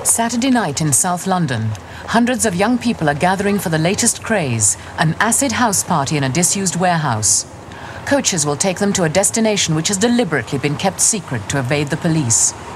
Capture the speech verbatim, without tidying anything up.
Saturday night in South London, hundreds of young people are gathering for the latest craze, an acid house party in a disused warehouse. Coaches will take them to a destination which has deliberately been kept secret to evade the police.